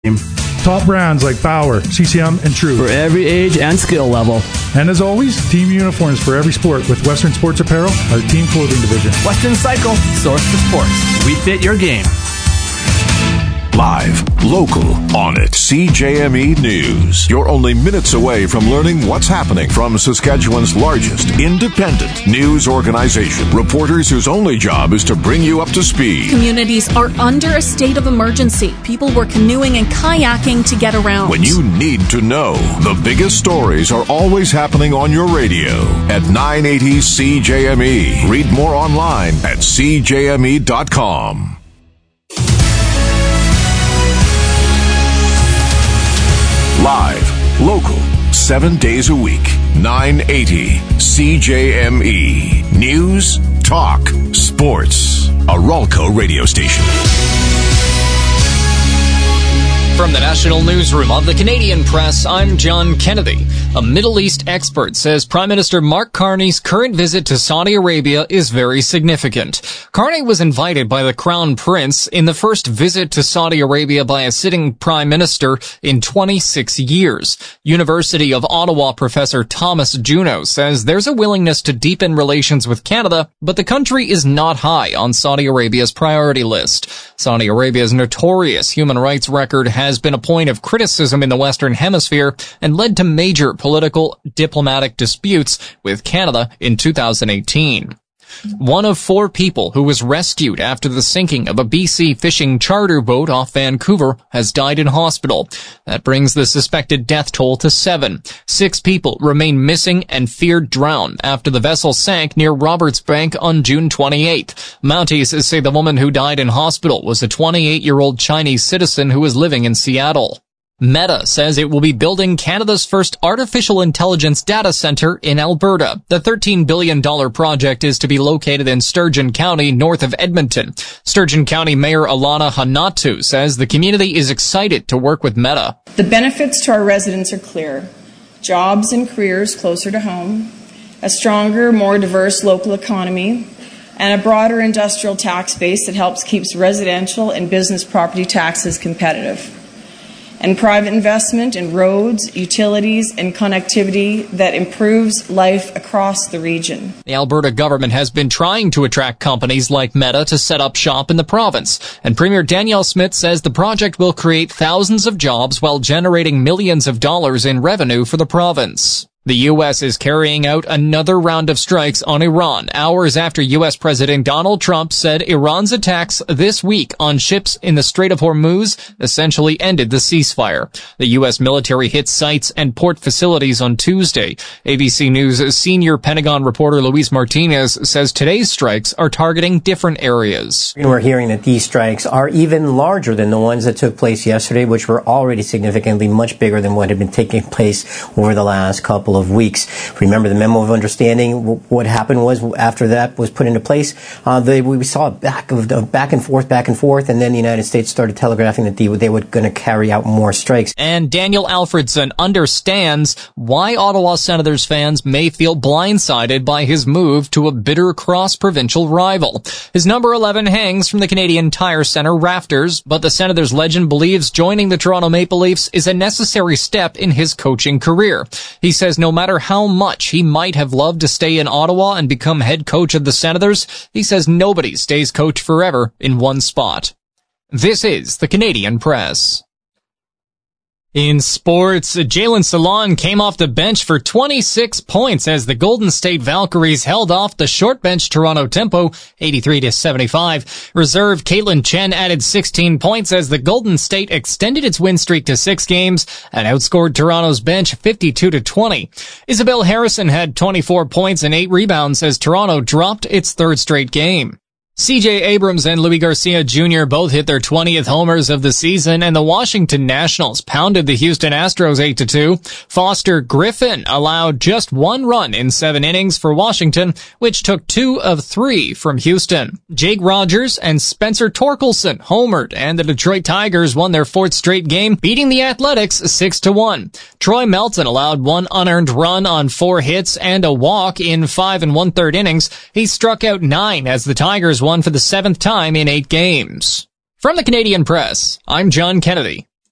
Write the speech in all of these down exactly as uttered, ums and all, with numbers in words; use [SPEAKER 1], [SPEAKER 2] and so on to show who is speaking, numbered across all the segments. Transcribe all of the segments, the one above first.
[SPEAKER 1] Top brands like Bauer, C C M, and True.
[SPEAKER 2] For every age and skill level.
[SPEAKER 1] And as always, team uniforms for every sport with Western Sports Apparel, our team clothing division.
[SPEAKER 3] Western Cycle, source for sports. We fit your game.
[SPEAKER 4] Live, local, on it. C J M E News. You're only minutes away from learning what's happening from Saskatchewan's largest independent news organization. Reporters whose only job is to bring you up to speed.
[SPEAKER 5] Communities are under a state of emergency. People were canoeing and kayaking to get around.
[SPEAKER 4] When you need to know, the biggest stories are always happening on your radio at nine eighty C J M E. Read more online at c j m e dot com. Live, local, seven days a week, nine eighty C J M E. News, talk, sports. A Ralco radio station.
[SPEAKER 6] From the National Newsroom of the Canadian Press, I'm John Kennedy. A Middle East expert says Prime Minister Mark Carney's current visit to Saudi Arabia is very significant. Carney was invited by the Crown Prince in the first visit to Saudi Arabia by a sitting Prime Minister in twenty-six years. University of Ottawa professor Thomas Juneau says there's a willingness to deepen relations with Canada, but the country is not high on Saudi Arabia's priority list. Saudi Arabia's notorious human rights record has been a point of criticism in the Western Hemisphere and led to major political diplomatic disputes with Canada in two thousand eighteen. One of four people who was rescued after the sinking of a B C fishing charter boat off Vancouver has died in hospital. That brings the suspected death toll to seven. Six people remain missing and feared drowned after the vessel sank near Roberts Bank on June twenty-eighth. Mounties say the woman who died in hospital was a twenty-eight-year-old Chinese citizen who was living in Seattle. Meta says it will be building Canada's first artificial intelligence data center in Alberta. The thirteen billion dollars project is to be located in Sturgeon County, north of Edmonton. Sturgeon County Mayor Alana Hanatu says the community is excited to work with Meta.
[SPEAKER 7] The benefits to our residents are clear. Jobs and careers closer to home, a stronger, more diverse local economy, and a broader industrial tax base that helps keep residential and business property taxes competitive. And private investment in roads, utilities, and connectivity that improves life across the region.
[SPEAKER 6] The Alberta government has been trying to attract companies like Meta to set up shop in the province, and Premier Danielle Smith says the project will create thousands of jobs while generating millions of dollars in revenue for the province. The U S is carrying out another round of strikes on Iran, hours after U S President Donald Trump said Iran's attacks this week on ships in the Strait of Hormuz essentially ended the ceasefire. The U S military hit sites and port facilities on Tuesday. A B C News senior Pentagon reporter Luis Martinez says today's strikes are targeting different areas.
[SPEAKER 8] We're hearing that these strikes are even larger than the ones that took place yesterday, which were already significantly much bigger than what had been taking place over the last couple of weeks. Remember the memo of understanding. What happened was after that was put into place, uh, they, we saw a back of uh, back and forth, back and forth, and then the United States started telegraphing that they, they were going to carry out more strikes.
[SPEAKER 6] And Daniel Alfredson understands why Ottawa Senators fans may feel blindsided by his move to a bitter cross-provincial rival. His number eleven hangs from the Canadian Tire Centre rafters, but the Senators legend believes joining the Toronto Maple Leafs is a necessary step in his coaching career. He says no matter how much he might have loved to stay in Ottawa and become head coach of the Senators, he says nobody stays coach forever in one spot. This is the Canadian Press. In sports, Jalen Salon came off the bench for twenty-six points as the Golden State Valkyries held off the short bench Toronto Tempo eighty-three to seventy-five. Reserve Caitlin Chen added sixteen points as the Golden State extended its win streak to six games and outscored Toronto's bench fifty-two to twenty. Isabel Harrison had twenty-four points and eight rebounds as Toronto dropped its third straight game. C J Abrams and Louis Garcia Junior both hit their twentieth homers of the season, and the Washington Nationals pounded the Houston Astros eight to two. Foster Griffin allowed just one run in seven innings for Washington, which took two of three from Houston. Jake Rogers and Spencer Torkelson homered, and the Detroit Tigers won their fourth straight game, beating the Athletics six to one. Troy Melton allowed one unearned run on four hits and a walk in five and one-third innings. He struck out nine as the Tigers won for the seventh time in eight games. From the Canadian Press, I'm John Kennedy.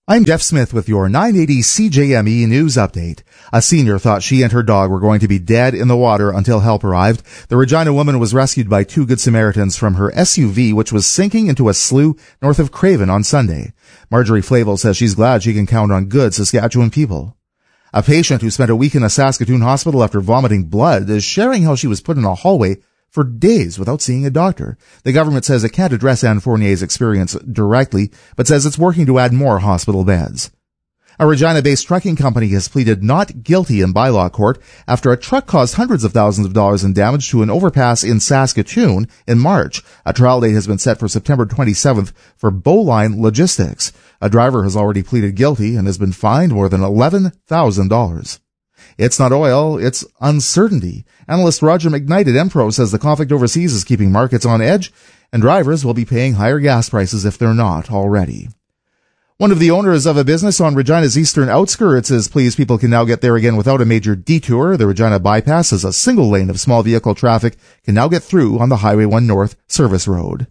[SPEAKER 9] I'm Jeff Smith with your nine eighty C J M E News Update. A senior thought she and her dog were going to be dead in the water until help arrived. The Regina woman was rescued by two Good Samaritans from her S U V, which was sinking into a slough north of Craven on Sunday. Marjorie Flavel says she's glad she can count on good Saskatchewan people. A patient who spent a week in a Saskatoon hospital after vomiting blood is sharing how she was put in a hallway for days without seeing a doctor. The government says it can't address Anne Fournier's experience directly, but says it's working to add more hospital beds. A Regina-based trucking company has pleaded not guilty in bylaw court after a truck caused hundreds of thousands of dollars in damage to an overpass in Saskatoon in March. A trial date has been set for September twenty-seventh for Bowline Logistics. A driver has already pleaded guilty and has been fined more than eleven thousand dollars. It's not oil, it's uncertainty. Analyst Roger McKnight at Empro says the conflict overseas is keeping markets on edge, and drivers will be paying higher gas prices if they're not already. One of the owners of a business on Regina's eastern outskirts is pleased people can now get there again without a major detour. The Regina bypass is a single lane of small vehicle traffic can now get through on the Highway one North service road.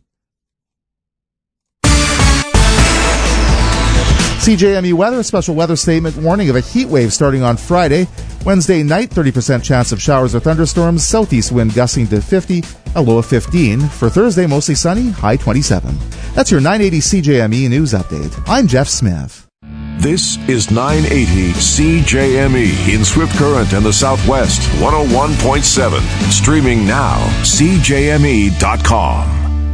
[SPEAKER 9] C J M E weather, special weather statement warning of a heat wave starting on Friday. Wednesday night, thirty percent chance of showers or thunderstorms, southeast wind gusting to fifty, a low of fifteen. For Thursday, mostly sunny, high twenty-seven. That's your nine eighty C J M E News Update. I'm Jeff Smith.
[SPEAKER 4] This is nine eighty C J M E in Swift Current and the Southwest, one oh one point seven. Streaming now, C J M E dot com.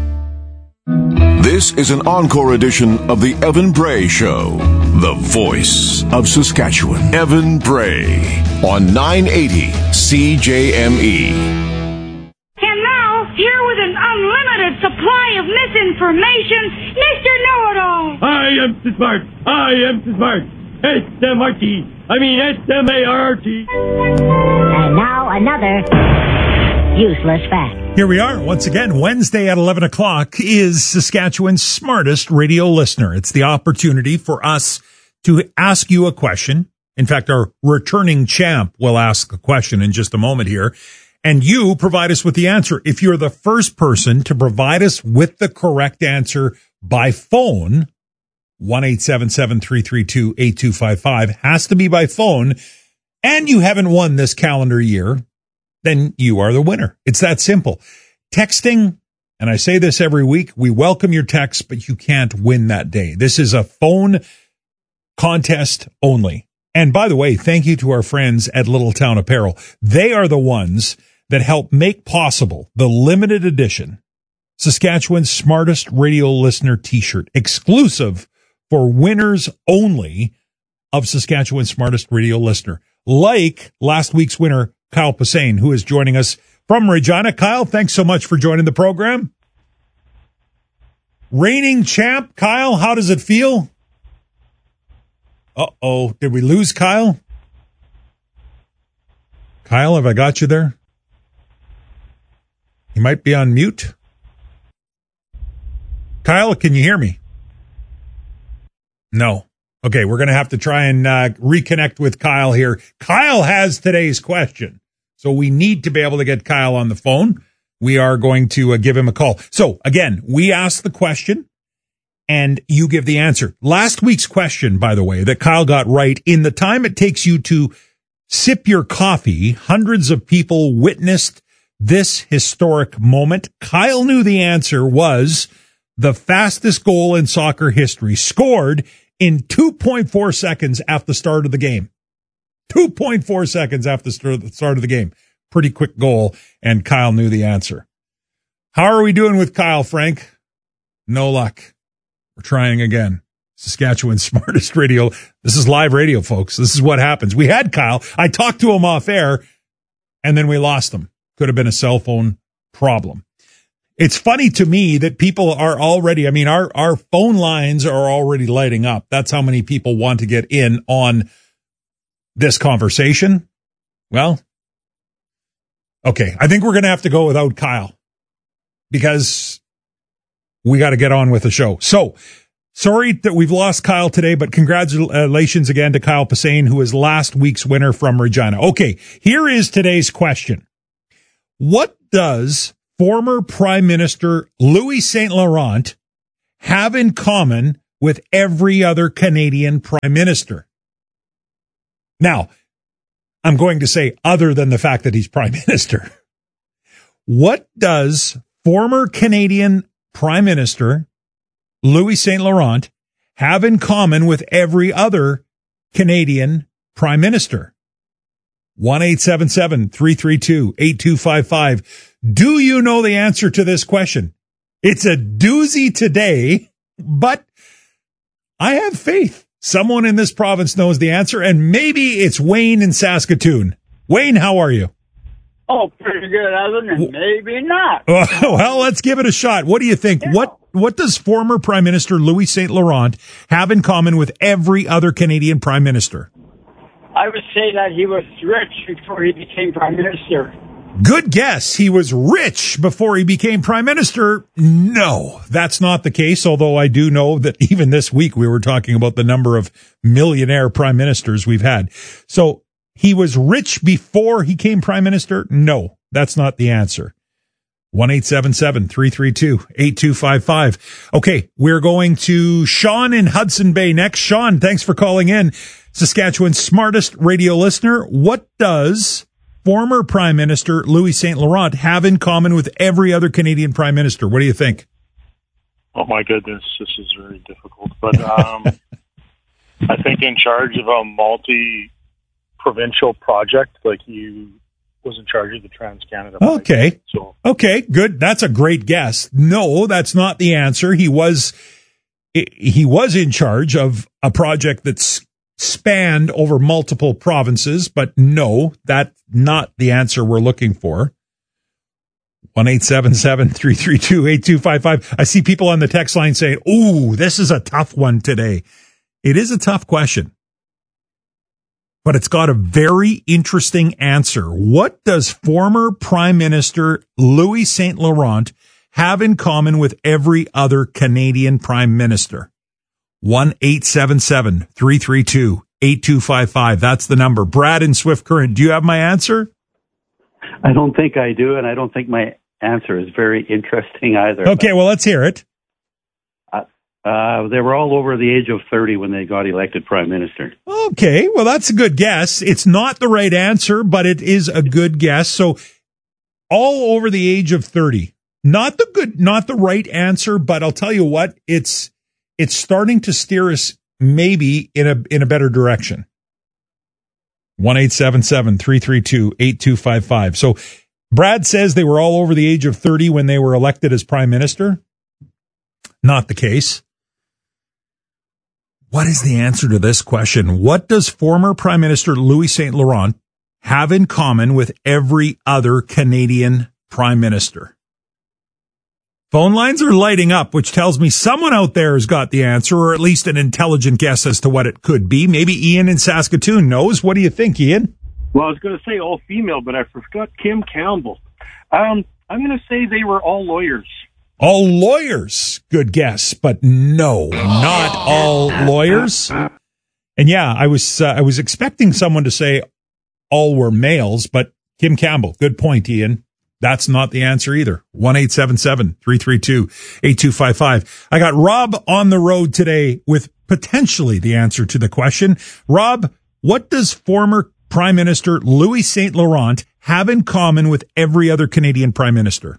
[SPEAKER 4] This is an encore edition of the Evan Bray Show, the voice of Saskatchewan. Evan Bray on nine eighty C J M E.
[SPEAKER 10] And now, here with an unlimited supply of misinformation, Mister Know-It-All.
[SPEAKER 11] I am so smart. I am so smart. S M R T. I mean S M A R R T.
[SPEAKER 12] And now another useless fact.
[SPEAKER 13] Here we are once again. Wednesday at eleven o'clock is Saskatchewan's smartest radio listener. It's the opportunity for us to ask you a question. In fact, our returning champ will ask a question in just a moment here, and you provide us with the answer. If you're the first person to provide us with the correct answer by phone, one eight seven seven, three three two, eight two five five has to be by phone, and you haven't won this calendar year, then you are the winner. It's that simple. Texting, and I say this every week, we welcome your texts, but you can't win that day. This is a phone contest only. And by the way, thank you to our friends at Little Town Apparel. They are the ones that help make possible the limited edition Saskatchewan's Smartest Radio Listener t-shirt, exclusive for winners only of Saskatchewan's Smartest Radio Listener. Like last week's winner, Kyle Passain, who is joining us from Regina. Kyle, thanks so much for joining the program. Reigning champ, Kyle, how does it feel? Uh-oh, did we lose Kyle? Kyle, have I got you there? You might be on mute. Kyle, can you hear me? No. Okay, we're going to have to try and uh, reconnect with Kyle here. Kyle has today's question. So we need to be able to get Kyle on the phone. We are going to uh, give him a call. So again, we ask the question and you give the answer. Last week's question, by the way, that Kyle got right, in the time it takes you to sip your coffee, hundreds of people witnessed this historic moment. Kyle knew the answer was the fastest goal in soccer history, scored in two point four seconds after the start of the game. two point four seconds after the start of the game. Pretty quick goal, and Kyle knew the answer. How are we doing with Kyle, Frank? No luck. We're trying again. Saskatchewan's Smartest Radio. This is live radio, folks. This is what happens. We had Kyle. I talked to him off air, and then we lost him. Could have been a cell phone problem. It's funny to me that people are already, I mean, our, our phone lines are already lighting up. That's how many people want to get in on this conversation. Well, okay, I think we're going to have to go without Kyle because we got to get on with the show. So sorry that we've lost Kyle today, but congratulations again to Kyle Passain, who is last week's winner from Regina. Okay, here is today's question. What does former Prime Minister Louis Saint Laurent have in common with every other Canadian prime minister? Now, I'm going to say other than the fact that he's prime minister. What does former Canadian Prime Minister Louis Saint Laurent have in common with every other Canadian Prime Minister? one eight seven seven, three three two, eight two five five. Do you know the answer to this question? It's a doozy today, but I have faith. Someone in this province knows the answer, and maybe it's Wayne in Saskatoon. Wayne, how are you?
[SPEAKER 14] Oh, pretty good, Evan, and maybe not.
[SPEAKER 13] Well, let's give it a shot. What do you think? Yeah. What What does former Prime Minister Louis Saint Laurent have in common with every other Canadian Prime Minister?
[SPEAKER 14] I would say that he was rich before he became Prime Minister.
[SPEAKER 13] Good guess. He was rich before he became Prime Minister. No, that's not the case, although I do know that even this week we were talking about the number of millionaire Prime Ministers we've had. So he was rich before he became Prime Minister? No, that's not the answer. one eight seven seven, three three two, eight two five five. Okay, we're going to Sean in Hudson Bay next. Sean, thanks for calling in. Saskatchewan's smartest radio listener. What does former Prime Minister Louis Saint Laurent have in common with every other Canadian Prime Minister? What do you think?
[SPEAKER 15] Oh, my goodness, this is very difficult. But um, I think in charge of a multi-provincial project, like he was in charge of the Trans-Canada project.
[SPEAKER 13] Okay.
[SPEAKER 15] So.
[SPEAKER 13] Okay, good. That's a great guess. No, that's not the answer. He was he was in charge of a project that's spanned over multiple provinces, but no, that's not the answer we're looking for. one eight seven seven, three three two, eight two five five. I see people on the text line saying, ooh, this is a tough one today. It is a tough question, but it's got a very interesting answer. What does former Prime Minister Louis Saint Laurent have in common with every other Canadian Prime Minister? one eight seven seven, three three two, eight two five five. That's the number. Brad in Swift Current, do you have my answer?
[SPEAKER 16] I don't think I do, and I don't think my answer is very interesting either.
[SPEAKER 13] Okay, well, let's hear it.
[SPEAKER 16] Uh, uh, they were all over the age of thirty when they got elected Prime Minister.
[SPEAKER 13] Okay, well, that's a good guess. It's not the right answer, but it is a good guess. So all over the age of thirty. Not the good, not the right answer, but I'll tell you what, it's it's starting to steer us maybe in a in a better direction. one eight seven seven, three three two, eight two five five. So Brad says they were all over the age of thirty when they were elected as Prime Minister. Not the case. What is the answer to this question? What does former Prime Minister Louis Saint Laurent have in common with every other Canadian Prime Minister? Phone lines are lighting up, which tells me someone out there has got the answer, or at least an intelligent guess as to what it could be. Maybe Ian in Saskatoon knows. What do you think, Ian?
[SPEAKER 17] Well, I was going to say all female, but I forgot Kim Campbell. Um, I'm going to say they were all lawyers.
[SPEAKER 13] All lawyers. Good guess, but no, not all lawyers. And yeah, I was uh, I was expecting someone to say all were males, but Kim Campbell. Good point, Ian. That's not the answer either. one eight seven seven, three three two, eight two five five. I got Rob on the road today with potentially the answer to the question. Rob, what does former Prime Minister Louis Saint Laurent have in common with every other Canadian Prime Minister?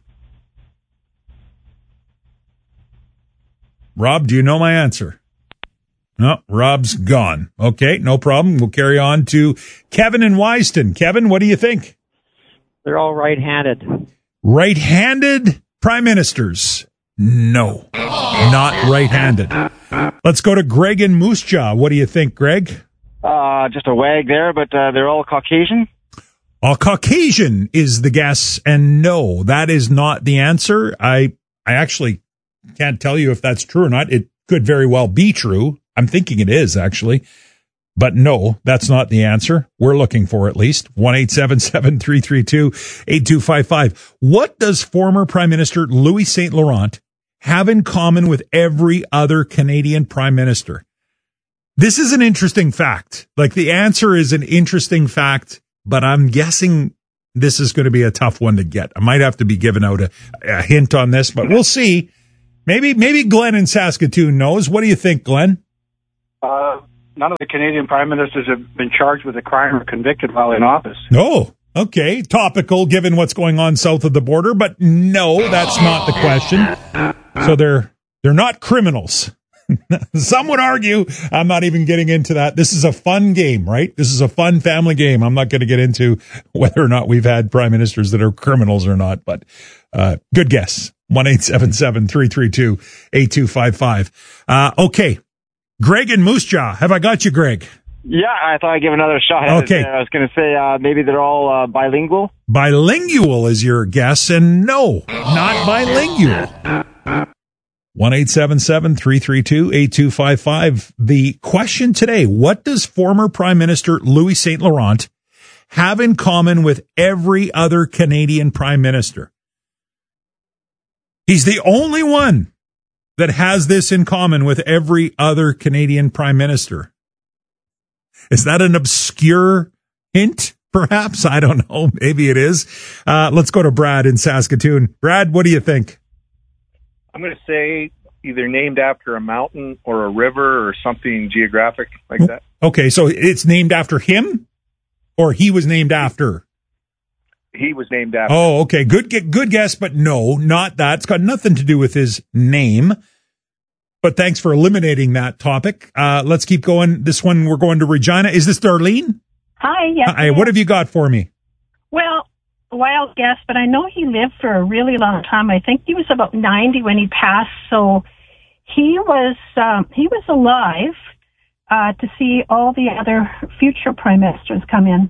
[SPEAKER 13] Rob, do you know my answer? No, Rob's gone. Okay, no problem. We'll carry on to Kevin in Wiston. Kevin, what do you think?
[SPEAKER 18] They're all right-handed.
[SPEAKER 13] Right-handed prime ministers? No, not right-handed. Let's go to Greg in Moose Jaw. What do you think, Greg?
[SPEAKER 19] Uh, just a wag there, but uh, they're all Caucasian?
[SPEAKER 13] All Caucasian is the guess, and no, that is not the answer. I I actually can't tell you if that's true or not. It could very well be true. I'm thinking it is, actually. But no, that's not the answer we're looking for, at least. one eight seven seven, three three two, eight two five five. What does former Prime Minister Louis Saint Laurent have in common with every other Canadian Prime Minister? This is an interesting fact. Like, the answer is an interesting fact, but I'm guessing this is going to be a tough one to get. I might have to be given out a, a hint on this, but we'll see. Maybe, maybe Glenn in Saskatoon knows. What do you think, Glenn?
[SPEAKER 20] Uh, none of the Canadian prime ministers have been charged with a crime or convicted while in office.
[SPEAKER 13] No. Okay. Topical given what's going on south of the border, but no, that's not the question. So they're, they're not criminals. Some would argue. I'm not even getting into that. This is a fun game, right? This is a fun family game. I'm not going to get into whether or not we've had prime ministers that are criminals or not, but uh, good guess. one eight seven seven, three three two, eight two five five. Uh, okay. Greg and Moose Jaw. Have I got you, Greg?
[SPEAKER 19] Yeah, I thought I'd give another shot.
[SPEAKER 13] Okay.
[SPEAKER 19] I was going to say uh, maybe they're all uh, bilingual.
[SPEAKER 13] Bilingual is your guess, and no, not bilingual. one eight seven seven, three three two, eight two five five. The question today, what does former Prime Minister Louis Saint Laurent have in common with every other Canadian Prime Minister? He's the only one that has this in common with every other Canadian Prime Minister. Is that an obscure hint, perhaps? I don't know. Maybe it is. Uh, let's go to Brad in Saskatoon. Brad, what do you think?
[SPEAKER 21] I'm going to say either named after a mountain or a river or something geographic like that.
[SPEAKER 13] Okay, so it's named after him, or he was named after?
[SPEAKER 21] He was named after.
[SPEAKER 13] Oh, okay. Good, good guess, but no, not that. It's got nothing to do with his name. But thanks for eliminating that topic. Uh, let's keep going. This one, we're going to Regina. Is this Darlene?
[SPEAKER 22] Hi, yes.
[SPEAKER 13] Hi, what have you got for me?
[SPEAKER 22] Well, wild guess, but I know he lived for a really long time. I think he was about ninety when he passed, so he was um, he was alive uh, to see all the other future prime ministers come in.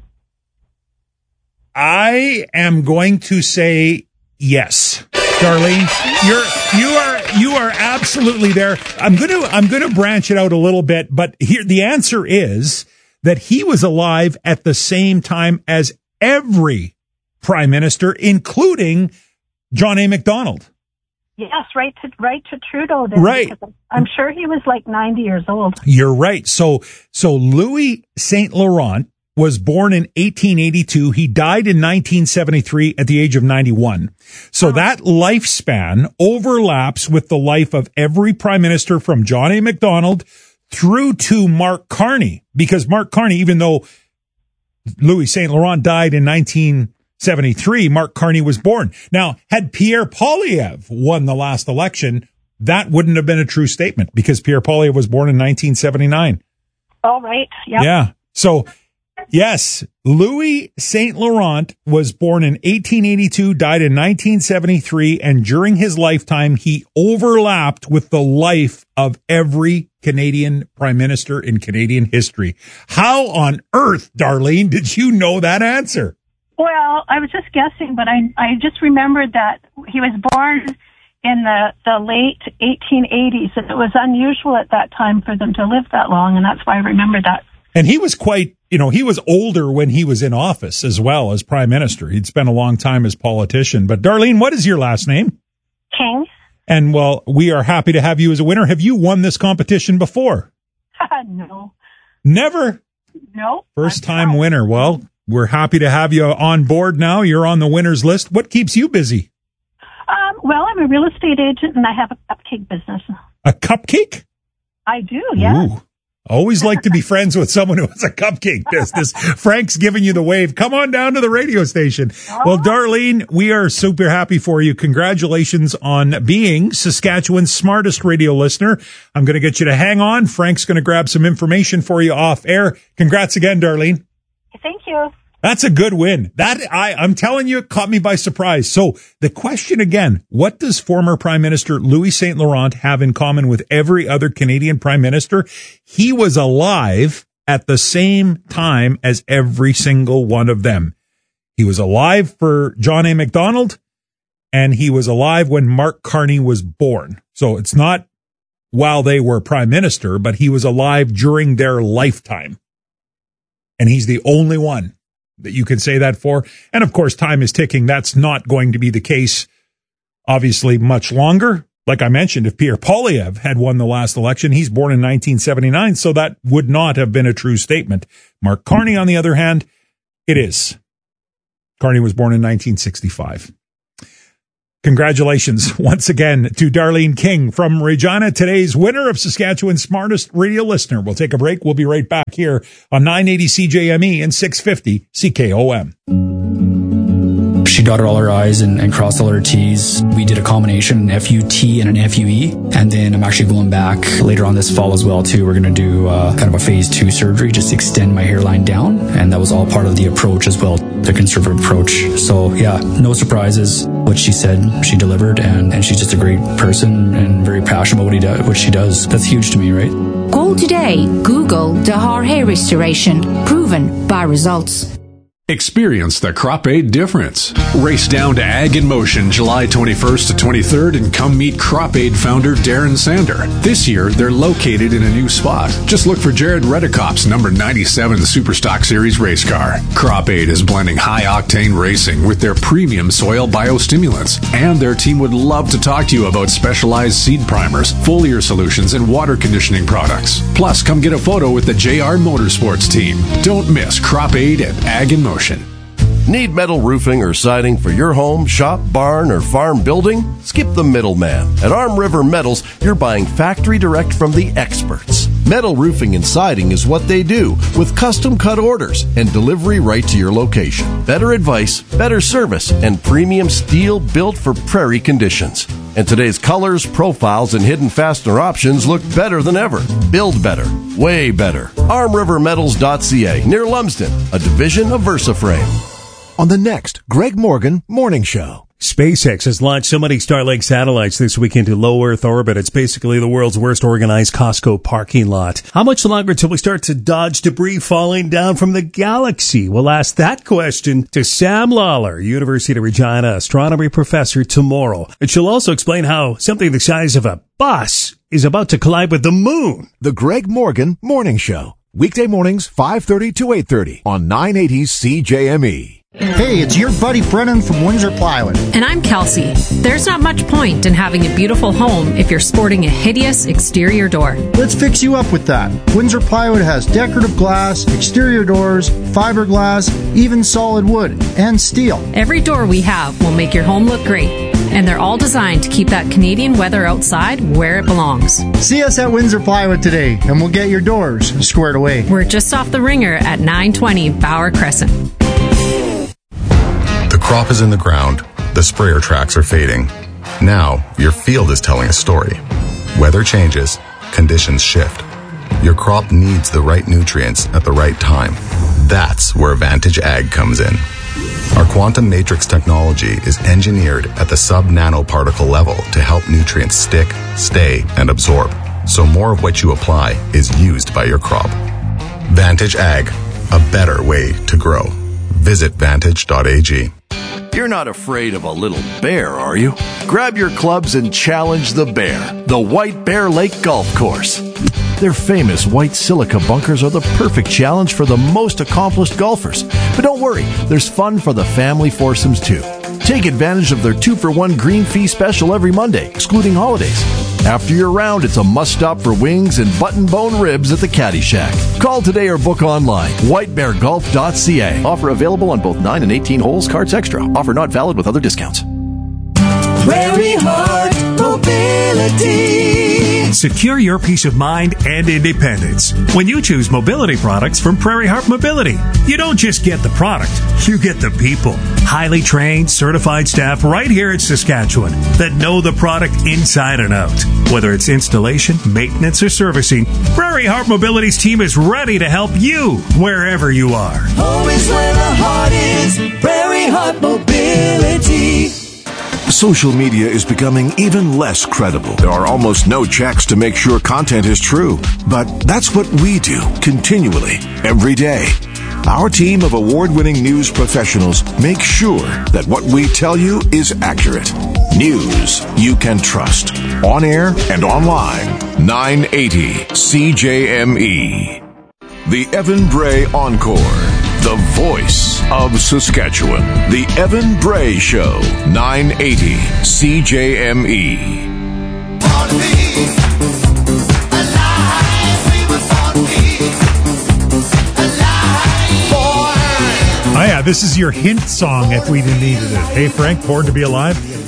[SPEAKER 13] I am going to say yes, Darlene. You're you are you are absolutely there. I'm going to I'm going to branch it out a little bit, but here the answer is that he was alive at the same time as every prime minister, including John A. Macdonald.
[SPEAKER 22] Yes, right to right to Trudeau. Then,
[SPEAKER 13] right.
[SPEAKER 22] I'm sure he was like ninety years old.
[SPEAKER 13] You're right. So so Louis Saint Laurent was born in eighteen eighty-two. He died in nineteen seventy-three at the age of ninety-one. So oh. that lifespan overlaps with the life of every prime minister from John A. Macdonald through to Mark Carney, because Mark Carney, even though Louis Saint Laurent died in nineteen seventy-three, Mark Carney was born. Now, had Pierre Poilievre won the last election, that wouldn't have been a true statement, because Pierre Poilievre was born in nineteen seventy-nine.
[SPEAKER 22] All right. Yep.
[SPEAKER 13] Yeah. So, yes, Louis Saint Laurent was born in eighteen eighty-two, died in nineteen seventy-three, and during his lifetime, he overlapped with the life of every Canadian prime minister in Canadian history. How on earth, Darlene, did you know that answer?
[SPEAKER 22] Well, I was just guessing, but I I just remembered that he was born in the, the late eighteen eighties, and it was unusual at that time for them to live that long, and that's why I remember that.
[SPEAKER 13] And he was quite, you know, he was older when he was in office as well as prime minister. He'd spent a long time as politician. But Darlene, what is your last name?
[SPEAKER 22] King.
[SPEAKER 13] And, well, we are happy to have you as a winner. Have you won this competition before?
[SPEAKER 22] No.
[SPEAKER 13] Never?
[SPEAKER 22] No.
[SPEAKER 13] First time winner. Well, we're happy to have you on board now. You're on the winner's list. What keeps you busy?
[SPEAKER 22] Um, well, I'm a real estate agent, and I have a cupcake business.
[SPEAKER 13] A cupcake?
[SPEAKER 22] I do, yeah.
[SPEAKER 13] Ooh. Always like to be friends with someone who has a cupcake business. Frank's giving you the wave. Come on down to the radio station. Oh. Well, Darlene, we are super happy for you. Congratulations on being Saskatchewan's smartest radio listener. I'm going to get you to hang on. Frank's going to grab some information for you off air. Congrats again, Darlene.
[SPEAKER 22] Thank you.
[SPEAKER 13] That's a good win. That I, I'm telling you, it caught me by surprise. So the question again, what does former Prime Minister Louis Saint Laurent have in common with every other Canadian Prime Minister? He was alive at the same time as every single one of them. He was alive for John A. Macdonald, and he was alive when Mark Carney was born. So it's not while they were Prime Minister, but he was alive during their lifetime. And he's the only one that you can say that for. And of course, time is ticking. That's not going to be the case, obviously, much longer. Like I mentioned, if Pierre Poilievre had won the last election, he's born in nineteen seventy-nine, so that would not have been a true statement. Mark Carney, on the other hand, it is. Carney was born in nineteen sixty-five. Congratulations once again to Darlene King from Regina, today's winner of Saskatchewan's Smartest Radio Listener. We'll take a break. We'll be right back here on nine eighty C J M E and six fifty C K O M.
[SPEAKER 1] She dotted all her I's and, and crossed all her T's. We did a combination, an F U T and an F U E. And then I'm actually going back later on this fall as well, too. We're going to do uh, kind of a phase two surgery, just to extend my hairline down. And that was all part of the approach as well, the conservative approach. So, yeah, no surprises. What she said, she delivered. And, and she's just a great person and very passionate about what, he do, what she does. That's huge to me, right?
[SPEAKER 2] Call today. Google Dahar Hair Restoration. Proven by results.
[SPEAKER 23] Experience the Crop Aid difference. Race down to Ag in Motion July twenty-first to twenty-third and come meet Crop Aid founder Darren Sander. This year, they're located in a new spot. Just look for Jared Redekop's number ninety-seven Superstock Series race car. Crop Aid is blending high-octane racing with their premium soil biostimulants. And their team would love to talk to you about specialized seed primers, foliar solutions, and water conditioning products. Plus, come get a photo with the J R Motorsports team. Don't miss Crop Aid at Ag in Motion.
[SPEAKER 24] Need metal roofing or siding for your home, shop, barn, or farm building? Skip the middleman. At Arm River Metals, you're buying factory direct from the experts. Metal roofing and siding is what they do, with custom cut orders and delivery right to your location. Better advice, better service, and premium steel built for prairie conditions. And today's colors, profiles, and hidden fastener options look better than ever. Build better. Way better. arm river metals dot c a, near Lumsden, a division of VersaFrame.
[SPEAKER 25] On the next Greg Morgan Morning Show.
[SPEAKER 26] SpaceX has launched so many Starlink satellites this week into low Earth orbit. It's basically the world's worst organized Costco parking lot. How much longer till we start to dodge debris falling down from the galaxy? We'll ask that question to Sam Lawler, University of Regina astronomy professor, tomorrow. And she'll also explain how something the size of a bus is about to collide with the moon.
[SPEAKER 25] The Greg Morgan Morning Show. Weekday mornings, five thirty to eight thirty on nine eighty C J M E.
[SPEAKER 27] Hey, it's your buddy Brennan from Windsor Plywood.
[SPEAKER 28] And I'm Kelsey. There's not much point in having a beautiful home if you're sporting a hideous exterior door.
[SPEAKER 27] Let's fix you up with that. Windsor Plywood has decorative glass, exterior doors, fiberglass, even solid wood, and steel.
[SPEAKER 28] Every door we have will make your home look great. And they're all designed to keep that Canadian weather outside where it belongs.
[SPEAKER 27] See us at Windsor Plywood today, and we'll get your doors squared away.
[SPEAKER 28] We're just off the Ringer at nine twenty Bauer Crescent.
[SPEAKER 29] The crop is in the ground. The sprayer tracks are fading. Now, your field is telling a story. Weather changes. Conditions shift. Your crop needs the right nutrients at the right time. That's where Vantage Ag comes in. Our quantum matrix technology is engineered at the sub-nanoparticle level to help nutrients stick, stay, and absorb, so more of what you apply is used by your crop. Vantage Ag, a better way to grow. Visit vantage dot a g.
[SPEAKER 24] You're not afraid of a little bear, are you? Grab your clubs and challenge the bear, the White Bear Lake Golf Course. Their famous white silica bunkers are the perfect challenge for the most accomplished golfers. But don't worry, there's fun for the family foursomes too. Take advantage of their two for one green fee special every Monday, excluding holidays. After your round, it's a must-stop for wings and button-bone ribs at the Caddy Shack. Call today or book online. white bear golf dot c a. Offer available on both nine and eighteen holes, cards extra. Offer not valid with other discounts.
[SPEAKER 30] Prairie Heart Mobility.
[SPEAKER 31] Secure your peace of mind and independence when you choose mobility products from Prairie Heart Mobility. You don't just get the product, you get the people. Highly trained, certified staff right here in Saskatchewan that know the product inside and out. Whether it's installation, maintenance, or servicing, Prairie Heart Mobility's team is ready to help you wherever you are.
[SPEAKER 30] Home is where the heart is. Prairie Heart Mobility.
[SPEAKER 4] Social media is becoming even less credible. There are almost no checks to make sure content is true. But that's what we do continually, every day. Our team of award-winning news professionals make sure that what we tell you is accurate. News you can trust. On air and online. nine eighty C J M E. The Evan Bray Encore. The voice of Saskatchewan. The Evan Bray Show. nine eighty C J M E.
[SPEAKER 13] Oh yeah, this is your hint song if we needed it. Hey Frank, Born to Be Alive?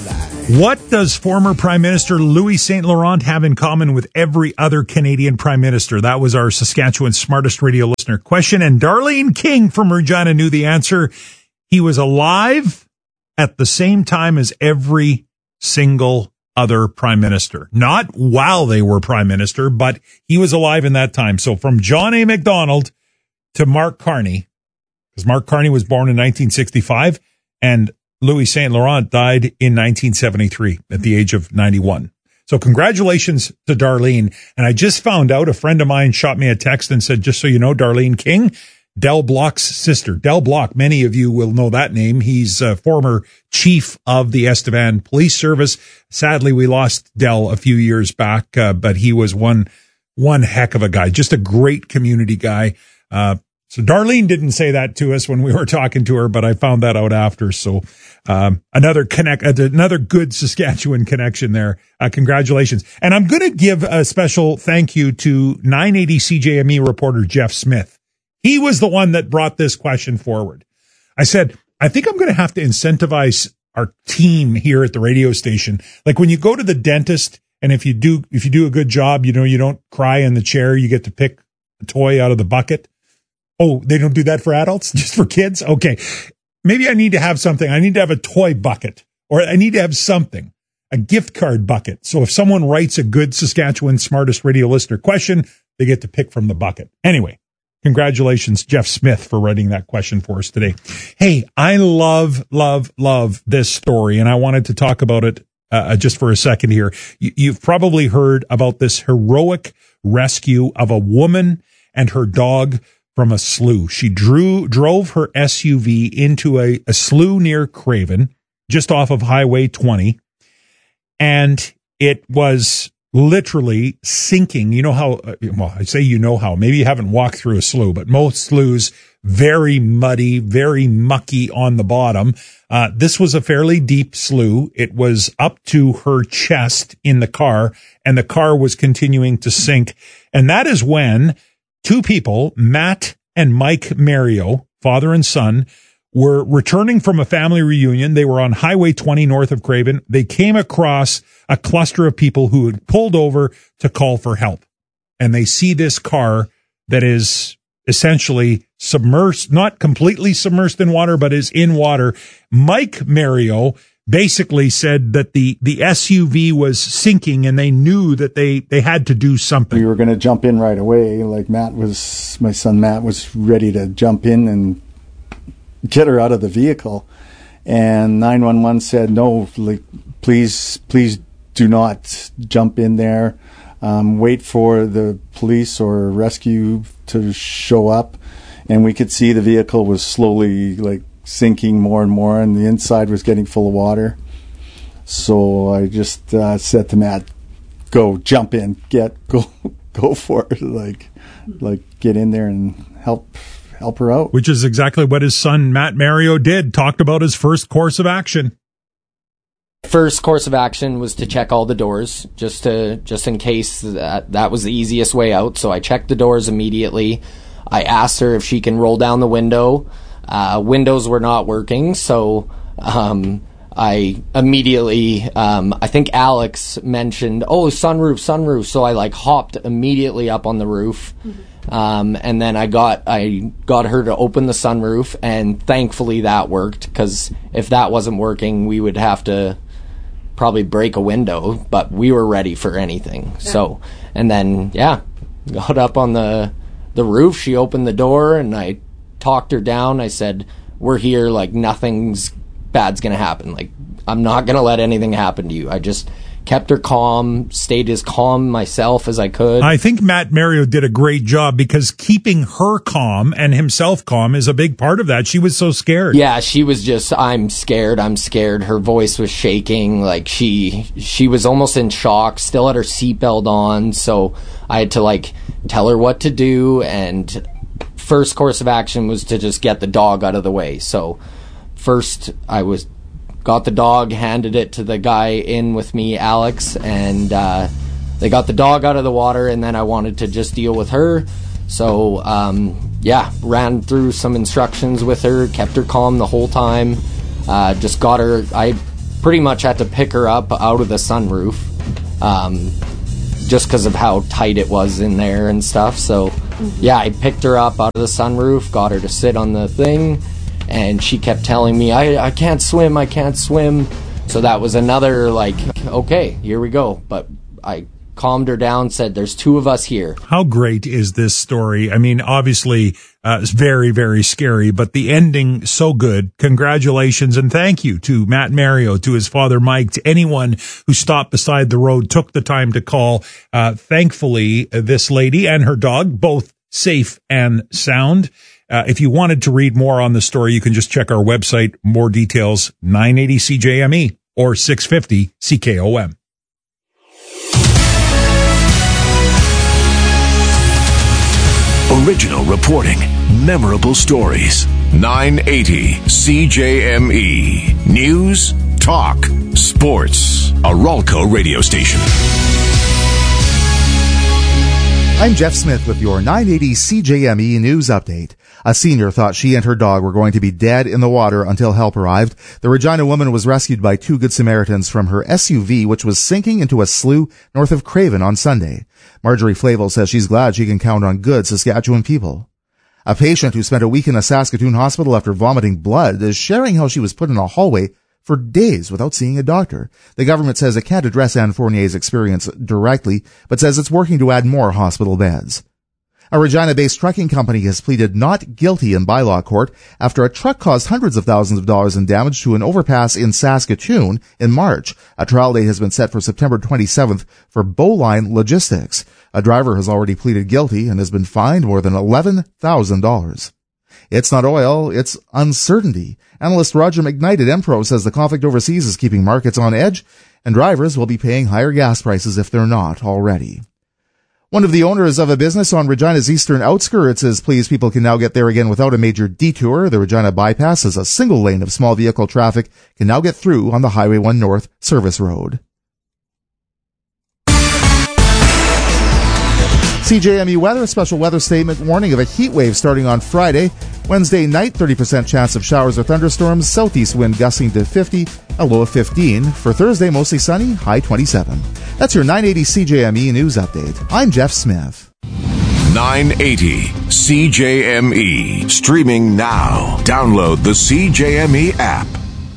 [SPEAKER 13] What does former Prime Minister Louis Saint Laurent have in common with every other Canadian Prime Minister? That was our Saskatchewan smartest radio listener question, and Darlene King from Regina knew the answer. He was alive at the same time as every single other Prime Minister. Not while they were Prime Minister, but he was alive in that time. So from John A. Macdonald to Mark Carney, because Mark Carney was born in nineteen sixty-five, and Louis Saint Laurent died in nineteen seventy-three at the age of ninety-one. So congratulations to Darlene. And I just found out, a friend of mine shot me a text and said, just so you know, Darlene King, Del Block's sister. Del Block, many of you will know that name. He's a former chief of the Estevan Police Service. Sadly, we lost Del a few years back, uh, but he was one, one heck of a guy, just a great community guy. Uh, So Darlene didn't say that to us when we were talking to her, but I found that out after. So um, another connect, another good Saskatchewan connection there. Uh, congratulations. And I'm going to give a special thank you to nine eighty C J M E reporter Jeff Smith. He was the one that brought this question forward. I said, I think I'm going to have to incentivize our team here at the radio station. Like when you go to the dentist, and if you do, if you do a good job, you know, you don't cry in the chair, you get to pick a toy out of the bucket. Oh, they don't do that for adults, just for kids? Okay. Maybe I need to have something. I need to have a toy bucket, or I need to have something, a gift card bucket. So if someone writes a good Saskatchewan smartest radio listener question, they get to pick from the bucket. Anyway, congratulations, Jeff Smith, for writing that question for us today. Hey, I love, love, love this story, and I wanted to talk about it uh, just for a second here. You, you've probably heard about this heroic rescue of a woman and her dog from a slough. She drew, drove her S U V into a, a slough near Craven, just off of Highway twenty, and it was literally sinking. You know how, uh, well, I say you know how, maybe you haven't walked through a slough, but most sloughs, very muddy, very mucky on the bottom. Uh, this was a fairly deep slough. It was up to her chest in the car, and the car was continuing to sink. And that is when two people, Matt and Mike Mario, father and son, were returning from a family reunion. They were on Highway twenty north of Craven. They came across a cluster of people who had pulled over to call for help. And they see this car that is essentially submersed, not completely submersed in water, but is in water. Mike Mario basically said that the, the S U V was sinking, and they knew that they, they had to do something.
[SPEAKER 3] We were going to jump in right away. Like Matt was, my son Matt was ready to jump in and get her out of the vehicle. And nine one one said, no, like, please, please do not jump in there. Um, wait for the police or rescue to show up. And we could see the vehicle was slowly, like, sinking more and more, and the inside was getting full of water. So I just uh, said to Matt, "Go, jump in, get, go, go for it, like, like get in there and help, help her out."
[SPEAKER 13] Which is exactly what his son Matt Mario did. Talked about his first course of action.
[SPEAKER 5] First course of action was to check all the doors, just to just in case that that was the easiest way out. So I checked the doors immediately. I asked her if she can roll down the window. Uh, windows were not working, so um, I immediately, um, I think Alex mentioned, oh, sunroof, sunroof. So I like hopped immediately up on the roof, mm-hmm. um, and then I got I got her to open the sunroof, and thankfully that worked, because if that wasn't working, we would have to probably break a window. But we were ready for anything. Yeah. So, and then yeah, got up on the the roof. She opened the door, and I talked her down. I said, we're here, like, nothing's bad's gonna happen. Like, I'm not gonna let anything happen to you. I just kept her calm, stayed as calm myself as I could.
[SPEAKER 13] I think Matt Mario did a great job, because keeping her calm and himself calm is a big part of that. She was so scared.
[SPEAKER 5] Yeah, she was just, I'm scared, I'm scared. Her voice was shaking. Like, she she was almost in shock, still had her seatbelt on, so I had to, like, tell her what to do. And first course of action was to just get the dog out of the way. So first I was got the dog, handed it to the guy in with me, Alex, and uh, they got the dog out of the water, and then I wanted to just deal with her. So um, yeah, ran through some instructions with her, kept her calm the whole time, uh, just got her, I pretty much had to pick her up out of the sunroof, um, just because of how tight it was in there and stuff. So, yeah, I picked her up out of the sunroof, got her to sit on the thing, and she kept telling me, I, I can't swim, I can't swim. So that was another, like, okay, here we go. But I calmed her down, said, there's two of us here.
[SPEAKER 13] How great is this story? I mean, obviously, uh, it's very, very scary, but the ending, so good. Congratulations and thank you to Matt Mario, to his father Mike, to anyone who stopped beside the road, took the time to call. Uh, thankfully, this lady and her dog, both safe and sound. Uh, if you wanted to read more on the story, you can just check our website, more details, nine eighty C J M E or six fifty C K O M.
[SPEAKER 4] Original reporting, memorable stories. nine eighty C J M E. News, talk, sports. A Ralco radio station.
[SPEAKER 6] I'm Jeff Smith with your nine eighty C J M E news update. A senior thought she and her dog were going to be dead in the water until help arrived. The Regina woman was rescued by two Good Samaritans from her S U V, which was sinking into a slough north of Craven on Sunday. Marjorie Flavel says she's glad she can count on good Saskatchewan people. A patient who spent a week in a Saskatoon hospital after vomiting blood is sharing how she was put in a hallway for days without seeing a doctor. The government says it can't address Anne Fournier's experience directly, but says it's working to add more hospital beds. A Regina-based trucking company has pleaded not guilty in bylaw court after a truck caused hundreds of thousands of dollars in damage to an overpass in Saskatoon in March. A trial date has been set for September twenty-seventh for Bowline Logistics. A driver has already pleaded guilty and has been fined more than eleven thousand dollars. It's not oil, it's uncertainty. Analyst Roger McKnight at Empro says the conflict overseas is keeping markets on edge, and drivers will be paying higher gas prices if they're not already. One of the owners of a business on Regina's eastern outskirts is pleased people can now get there again without a major detour. The Regina bypass is a single lane of small vehicle traffic can now get through on the Highway one North service road. C J M E weather, a special weather statement warning of a heat wave starting on Friday. Wednesday night, thirty percent chance of showers or thunderstorms, southeast wind gusting to fifty, a low of fifteen. For Thursday, mostly sunny, high twenty-seven. That's your nine eighty C J M E news update. I'm Jeff Smith.
[SPEAKER 4] nine eighty C J M E. Streaming now. Download the C J M E app.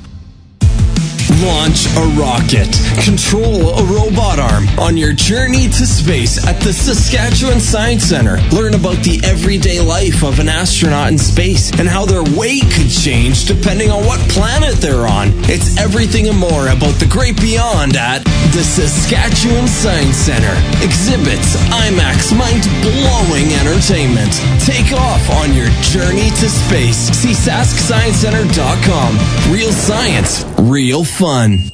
[SPEAKER 7] Launch a rocket. Control a robot arm on your journey to space at the Saskatchewan Science Centre. Learn about the everyday life of an astronaut in space and how their weight could change depending on what planet they're on. It's everything and more about the great beyond at the Saskatchewan Science Centre. Exhibits, IMAX, mind-blowing entertainment. Take off on your journey to space. See sask science center dot com. Real science, real fun.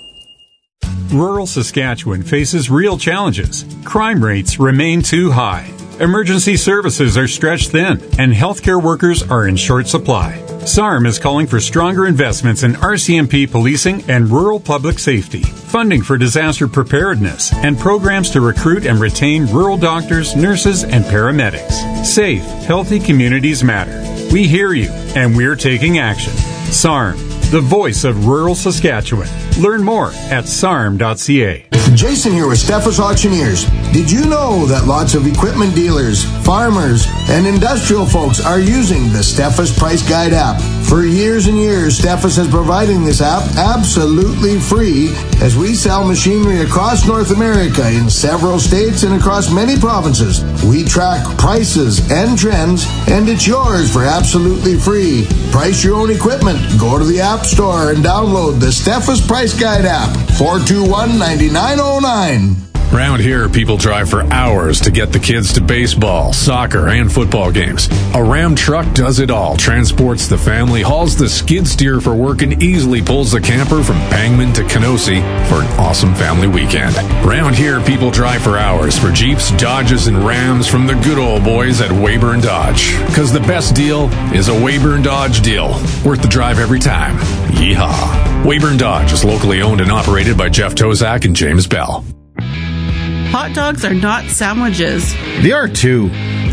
[SPEAKER 8] Rural Saskatchewan faces real challenges. Crime rates remain too high. Emergency services are stretched thin, and healthcare workers are in short supply. S A R M is calling for stronger investments in R C M P policing and rural public safety, funding for disaster preparedness, and programs to recruit and retain rural doctors, nurses, and paramedics. Safe, healthy communities matter. We hear you, and we're taking action. S A R M, the voice of rural Saskatchewan. Learn more at S A R M dot C A.
[SPEAKER 9] Jason here with Steffes Auctioneers. Did you know that lots of equipment dealers, farmers, and industrial folks are using the Steffes Price Guide app? For years and years, Steffes has providing this app absolutely free as we sell machinery across North America in several states and across many provinces. We track prices and trends, and it's yours for absolutely free. Price your own equipment. Go to the App Store and download the Steffes Price Guide app. four two one, nine nine zero nine.
[SPEAKER 23] Around here, people drive for hours to get the kids to baseball, soccer, and football games. A Ram truck does it all, transports the family, hauls the skid steer for work, and easily pulls the camper from Pangman to Kenosi for an awesome family weekend. Around here, people drive for hours for Jeeps, Dodges, and Rams from the good old boys at Weyburn Dodge. Because the best deal is a Weyburn Dodge deal. Worth the drive every time. Yeehaw. Weyburn Dodge is locally owned and operated by Jeff Tozak and James Bell.
[SPEAKER 10] Hot dogs are not sandwiches.
[SPEAKER 11] They are too.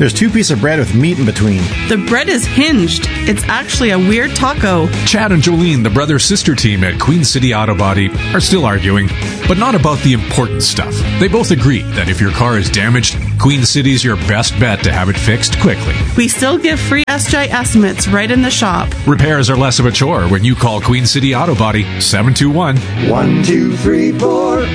[SPEAKER 10] There's two pieces of bread with meat in between.
[SPEAKER 11] The bread is hinged. It's actually a weird taco.
[SPEAKER 23] Chad and Jolene, the brother-sister team at Queen City Auto Body, are still arguing, but not about the important stuff. They both agree that if your car is damaged, Queen City's your best bet to have it fixed quickly.
[SPEAKER 11] We still give free S J estimates right in the shop.
[SPEAKER 23] Repairs are less of a chore when you call Queen City Auto Body seven two one,
[SPEAKER 30] one two three four.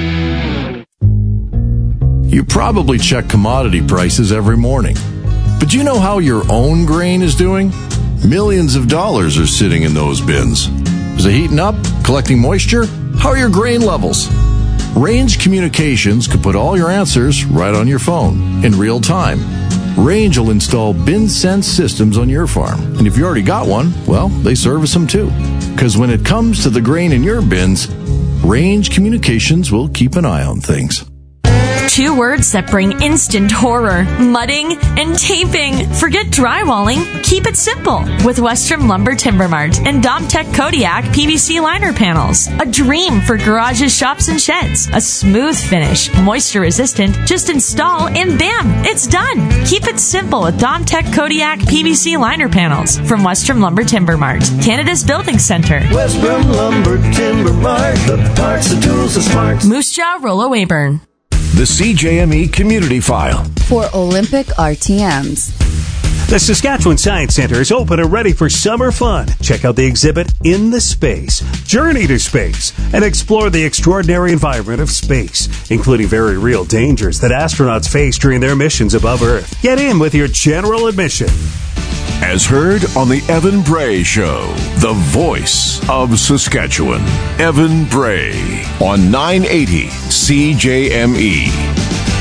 [SPEAKER 24] You probably check commodity prices every morning. But do you know how your own grain is doing? Millions of dollars are sitting in those bins. Is it heating up? Collecting moisture? How are your grain levels? Range Communications could put all your answers right on your phone in real time. Range will install bin sense systems on your farm. And if you already got one, well, they service them too. Because when it comes to the grain in your bins, Range Communications will keep an eye on things.
[SPEAKER 12] Two words that bring instant horror: mudding and taping. Forget drywalling. Keep it simple with Western Lumber Timber Mart and Domtech Kodiak P V C liner panels. A dream for garages, shops, and sheds. A smooth finish, moisture resistant. Just install and bam, it's done. Keep it simple with Domtech Kodiak P V C liner panels from Western Lumber Timber Mart, Canada's building center.
[SPEAKER 30] Western Lumber Timber Mart, the parts, the tools, the smarts.
[SPEAKER 12] Moose Jaw, Rollo Weyburn.
[SPEAKER 4] The C J M E Community File
[SPEAKER 14] for Olympic R T Ms.
[SPEAKER 26] The Saskatchewan Science Centre is open and ready for summer fun. Check out the exhibit In the Space, Journey to Space, and explore the extraordinary environment of space, including very real dangers that astronauts face during their missions above Earth. Get in with your general admission.
[SPEAKER 4] As heard on the Evan Bray Show, the voice of Saskatchewan. Evan Bray on nine eighty C J M E.